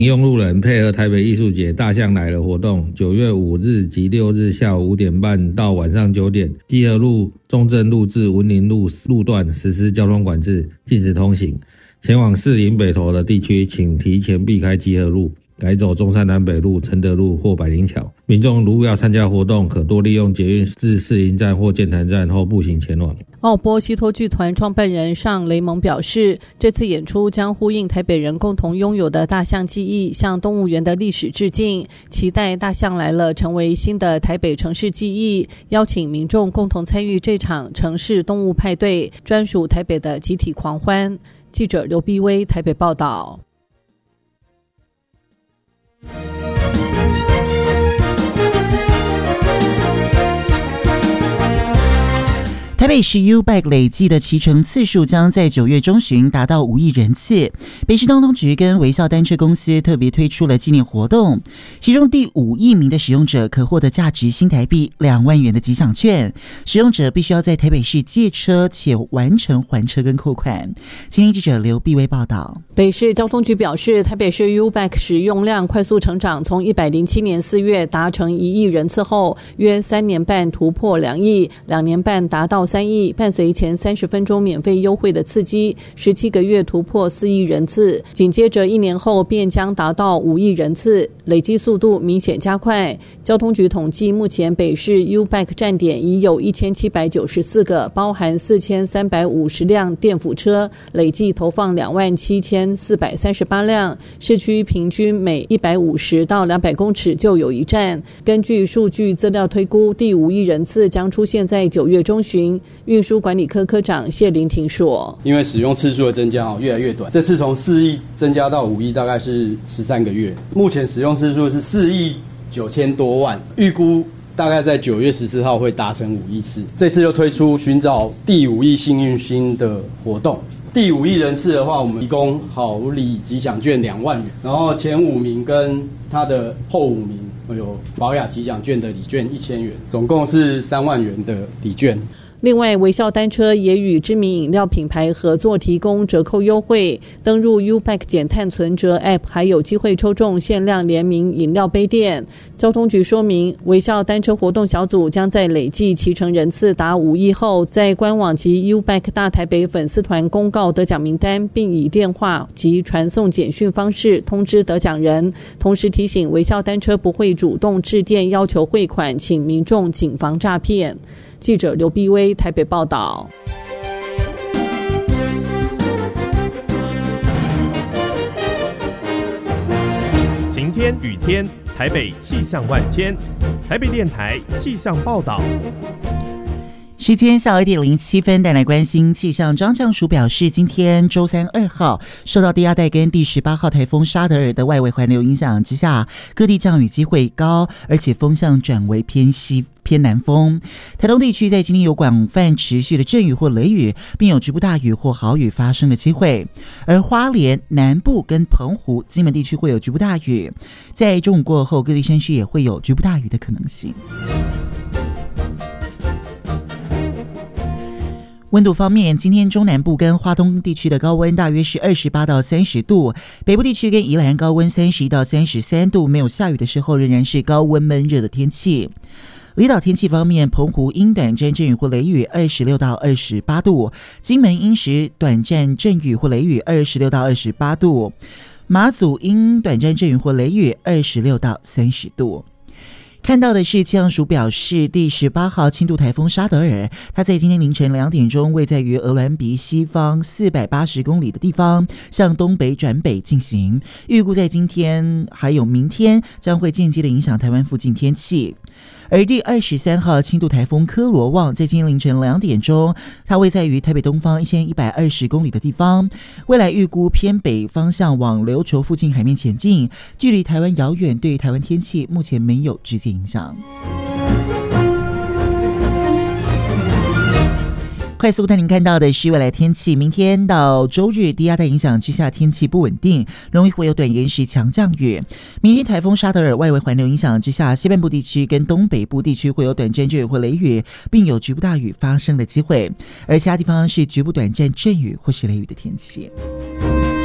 用路人配合台北艺术节大象来了活动，9月5日及6日下午5点半到晚上9点，基河路、中正路至文林路路段实施交通管制，禁止通行。前往士林北投的地区，请提前避开基河路，改走中山南北路、承德路或百灵桥。民众如要参加活动，可多利用捷运至士林站或剑潭站后步行前往。 奥波西托剧团创办人尚雷蒙表示，这次演出将呼应台北人共同拥有的大象记忆，向动物园的历史致敬，期待大象来了成为新的台北城市记忆，邀请民众共同参与这场城市动物派对，专属台北的集体狂欢。记者刘碧薇台北报道。 台北市 U-Bike 累计的骑乘次数将在9月中旬达到5亿人次。北市交通局跟微笑单车公司特别推出了纪念活动，其中第5亿名的使用者可获得价值新台币2万元的吉祥券。使用者必须要在台北市借车且完成还车跟扣款。今天记者刘碧薇报道。 北市交通局表示，台北市 U-Bike 使用量快速成长，从107年4月达成1亿人次后，约3年半突破2亿，2年半达到3亿，伴随前30分钟免费优惠的刺激，17个月突破4亿人次，紧接着1年后便将达到5亿人次，累积速度明显加快。交通局统计，目前北市 U-Bike 站点已有1794个，包含4350辆电辅车，累计投放27438辆，市区平均每150到200公尺就有一站。根据数据资料推估，第5亿人次将出现在9月中旬。运输管理科科长谢林廷说， 因为使用次数的增加越来越短，这次从4亿增加到5亿大概是13个月，目前使用次数是4亿9000多万，预估大概在9月14号会达成5亿次。这次又推出寻找第5亿幸运星的活动，第5亿人次的话，我们提供好礼吉祥券2万元，然后前5名跟他的后5名有保雅吉祥券的礼券1000元，总共是3万元的礼券。 另外，微笑单车也与知名饮料品牌合作，提供折扣优惠。登入 U-Bike 减碳存折 App 还有机会抽中限量联名饮料杯垫。交通局说明，微笑单车活动小组将在累计骑乘人次达5亿后，在官网及 U-Bike 大台北粉丝团公告得奖名单，并以电话及传送简讯方式通知得奖人。同时提醒，微笑单车不会主动致电要求汇款，请民众谨防诈骗。记者刘碧薇台北报道。 晴天雨天，台北气象万千。台北电台气象报道。 时间下午1点07分，带来关心气象。气象署表示，今天周三2号，受到第2代跟第18号台风沙德尔的外围环流影响之下，各地降雨机会高，而且风向转为偏西偏南风。台东地区在今天有广泛持续的阵雨或雷雨，并有局部大雨或豪雨发生的机会。而花莲南部跟澎湖、金门地区会有局部大雨，在中午过后，各地山区也会有局部大雨的可能性。温度方面，今天中南部跟花东地区的高温大约是28到30度，北部地区跟宜兰高温31到33度，没有下雨的时候仍然是高温闷热的天气。离岛天气方面，澎湖因短暂阵雨或雷雨26到28度，金门因时短暂阵雨或雷雨26到28度，马祖因短暂阵雨或雷雨26到30度。看到的是气象署表示，第18号轻度台风沙德尔，它在今天凌晨2点钟位在于鹅銮鼻西方480公里的地方，向东北转北进行，预估在今天还有明天将会间接的影响台湾附近天气。而第23号轻度台风科罗旺在今天凌晨2点钟，它位在于台北东方1120公里的地方，未来预估偏北方向往琉球附近海面前进，距离台湾遥远，对台湾天气目前没有直接影响。快速带您看到的是未来天气，明天到周日低压带影响之下，天气不稳定，容易会有短延时强降雨。明天台风沙德尔外围环流影响之下，西半部地区跟东北部地区会有短暂阵雨或雷雨，并有局部大雨发生的机会，而其他地方是局部短暂阵雨或是雷雨的天气。